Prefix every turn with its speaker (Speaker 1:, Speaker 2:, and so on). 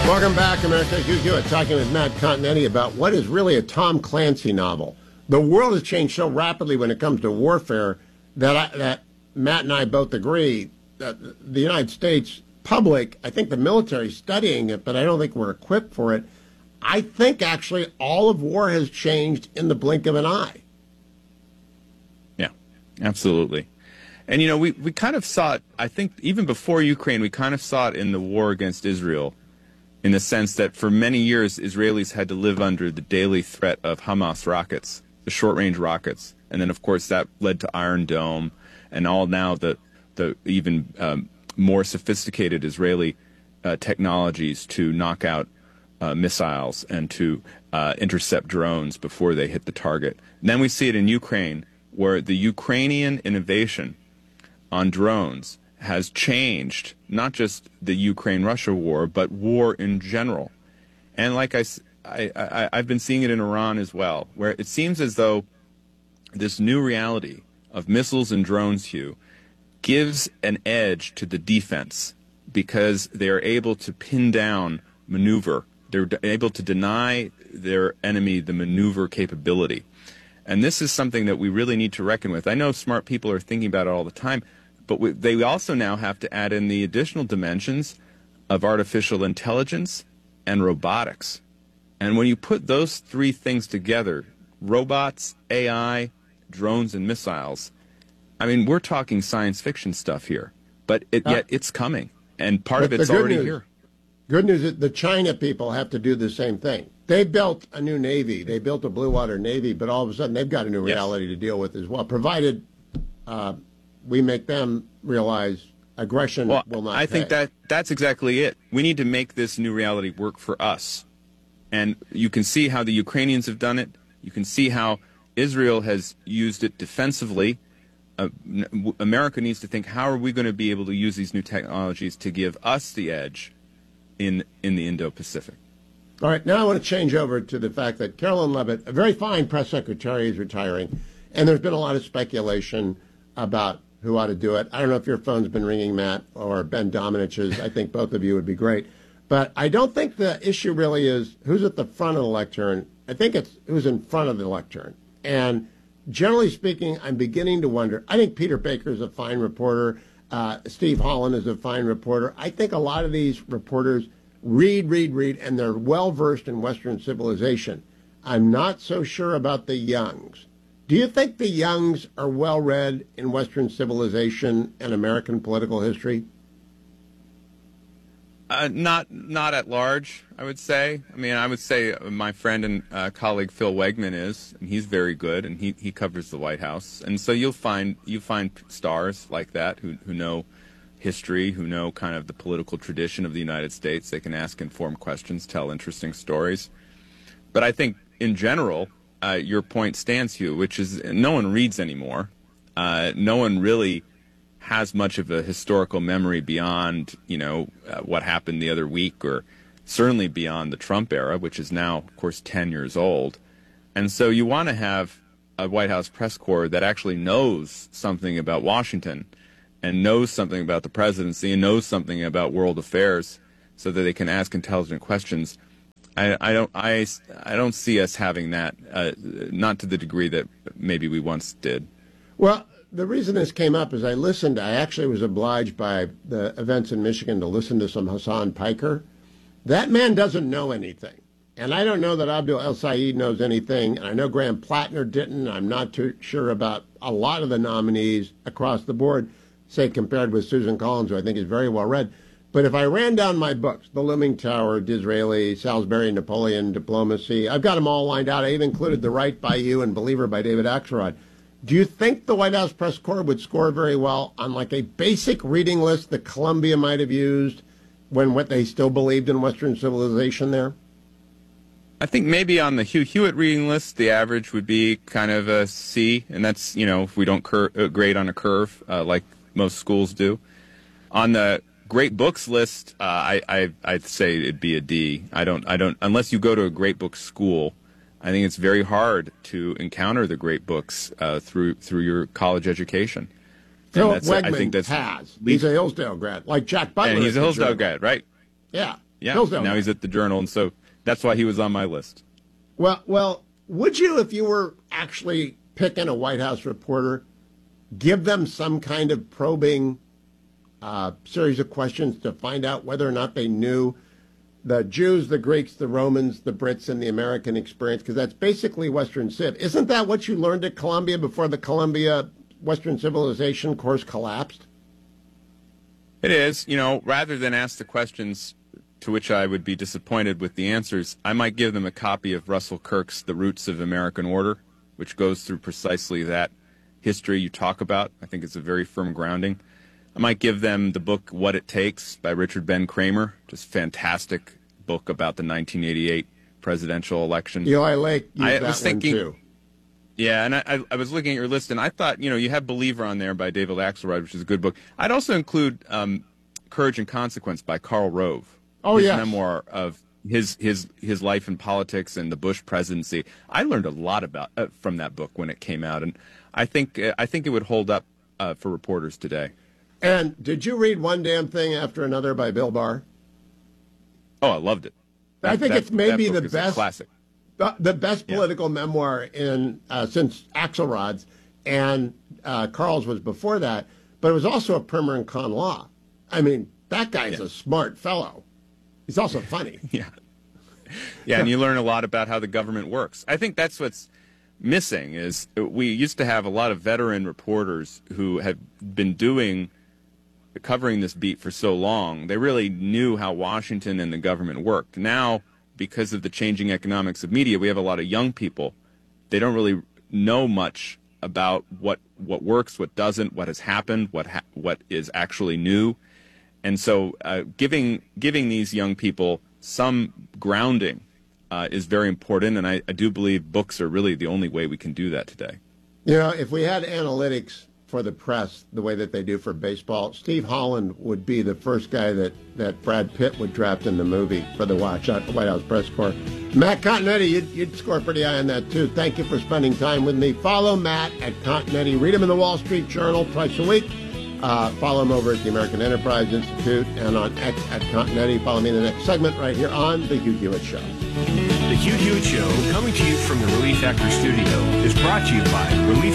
Speaker 1: Welcome back, America. Hugh Hewitt talking with Matt Continetti about what is really a Tom Clancy novel. The world has changed so rapidly when it comes to warfare that Matt and I both agree that the United States public, I think the military is studying it, but I don't think we're equipped for it. I think actually all of war has changed in the blink of an eye.
Speaker 2: Yeah, absolutely. And, you know, we kind of saw it, I think, even before Ukraine, we kind of saw it in the war against Israel, in the sense that for many years, Israelis had to live under the daily threat of Hamas rockets, the short-range rockets. And then, of course, that led to Iron Dome and all now the even more sophisticated Israeli technologies to knock out missiles and to intercept drones before they hit the target. And then we see it in Ukraine, where the Ukrainian innovation on drones has changed not just the Ukraine-Russia war, but war in general. And like I've been seeing it in Iran as well, where it seems as though this new reality of missiles and drones, Hugh, gives an edge to the defense because they are able to pin down maneuver. They're able to deny their enemy the maneuver capability. And this is something that we really need to reckon with. I know smart people are thinking about it all the time, but they also now have to add in the additional dimensions of artificial intelligence and robotics. And when you put those three things together, robots, AI, drones, and missiles, I mean, we're talking science fiction stuff here, but yet it's coming, and part of it's already here.
Speaker 1: Good news is the China people have to do the same thing. They built a new Navy. They built a blue water Navy, but all of a sudden they've got a new reality to deal with as well, provided we make them realize aggression will not
Speaker 2: I think that's exactly it. We need to make this new reality work for us. And you can see how the Ukrainians have done it. You can see how Israel has used it defensively. America needs to think, how are we going to be able to use these new technologies to give us the edge in the Indo-Pacific?
Speaker 1: All right, now I want to change over to the fact that Carolyn Leavitt, a very fine press secretary, is retiring. And there's been a lot of speculation about who ought to do it. I don't know if your phone's been ringing, Matt, or Ben Dominich's. I think both of you would be great. But I don't think the issue really is who's at the front of the lectern. I think it's who's in front of the lectern. And generally speaking, I'm beginning to wonder. I think Peter Baker is a fine reporter. Steve Holland is a fine reporter. I think a lot of these reporters read, and they're well-versed in Western civilization. I'm not so sure about the Youngs. Do you think the Youngs are well-read in Western civilization and American political history?
Speaker 2: Not at large, I would say. I mean, I would say my friend and colleague Phil Wegman is, and he's very good, and he covers the White House. And so you find stars like that who know history, who know kind of the political tradition of the United States. They can ask informed questions, tell interesting stories. But I think in general, your point stands, Hugh, which is no one reads anymore. No one really has much of a historical memory beyond, what happened the other week, or certainly beyond the Trump era, which is now, of course, 10 years old. And so you want to have a White House press corps that actually knows something about Washington and knows something about the presidency and knows something about world affairs so that they can ask intelligent questions. I don't see us having that, not to the degree that maybe we once did.
Speaker 1: Well, the reason this came up is I actually was obliged by the events in Michigan to listen to some Hassan Piker. That man doesn't know anything. And I don't know that Abdul El-Sayed knows anything. And I know Graham Plattner didn't. I'm not too sure about a lot of the nominees across the board, say compared with Susan Collins, who I think is very well read. But if I ran down my books, The Looming Tower, Disraeli, Salisbury, Napoleon, Diplomacy, I've got them all lined out. I even included The Right by You and Believer by David Axelrod. Do you think the White House press corps would score very well on like a basic reading list that Columbia might have used when what they still believed in Western civilization there?
Speaker 2: I think maybe on the Hugh Hewitt reading list, the average would be kind of a C, and that's, if we don't grade on a curve like most schools do. On the great books list, I'd say it'd be a D. I don't unless you go to a great book school. I think it's very hard to encounter the great books through your college education.
Speaker 1: Philip Wegman has. He's a Hillsdale grad, like Jack Butler.
Speaker 2: And he's a Hillsdale grad, right?
Speaker 1: Yeah.
Speaker 2: Yeah,
Speaker 1: Hillsdale
Speaker 2: now
Speaker 1: guy.
Speaker 2: he's at the Journal, and so that's why he was on my list.
Speaker 1: Well, would you, if you were actually picking a White House reporter, give them some kind of probing series of questions to find out whether or not they knew the Jews, the Greeks, the Romans, the Brits, and the American experience? Because that's basically Western Civ. Isn't that what you learned at Columbia before the Columbia Western Civilization course collapsed?
Speaker 2: It is, rather than ask the questions to which I would be disappointed with the answers, I might give them a copy of Russell Kirk's The Roots of American Order, which goes through precisely that history you talk about. I think it's a very firm grounding. I might give them the book What It Takes by Richard Ben Kramer, just fantastic book about the 1988 presidential election.
Speaker 1: Eli Lake used
Speaker 2: I
Speaker 1: that
Speaker 2: was thinking,
Speaker 1: one too.
Speaker 2: Yeah, and I was looking at your list, and I thought, you have Believer on there by David Axelrod, which is a good book. I'd also include Courage and Consequence by Karl Rove.
Speaker 1: Oh,
Speaker 2: his
Speaker 1: yes.
Speaker 2: memoir of his life in politics and the Bush presidency. I learned a lot about from that book when it came out, and I think it would hold up for reporters today.
Speaker 1: And did you read One Damn Thing After Another by Bill Barr?
Speaker 2: Oh, I loved it.
Speaker 1: I think it's maybe
Speaker 2: that book
Speaker 1: the
Speaker 2: is a
Speaker 1: best
Speaker 2: classic.
Speaker 1: The best political memoir in since Axelrod's, and Carl's was before that, but it was also a primer in con law. I mean, that guy's a smart fellow. He's also funny.
Speaker 2: Yeah, and you learn a lot about how the government works. I think that's what's missing is we used to have a lot of veteran reporters who have been covering this beat for so long. They really knew how Washington and the government worked. Now, because of the changing economics of media, we have a lot of young people. They don't really know much about what works, what doesn't, what has happened, what is actually new. And so giving these young people some grounding is very important, and I do believe books are really the only way we can do that today.
Speaker 1: If we had analytics for the press the way that they do for baseball, Steve Holland would be the first guy that Brad Pitt would draft in the movie for the White House press corps. Matt Continetti, you'd score pretty high on that, too. Thank you for spending time with me. Follow Matt at Continetti. Read him in the Wall Street Journal twice a week. Follow him over at the American Enterprise Institute and on X at Continetti. Follow me in the next segment right here on The Hugh Hewitt Show.
Speaker 3: The Hugh Hewitt Show, coming to you from the Relief Factor Studio, is brought to you by Relief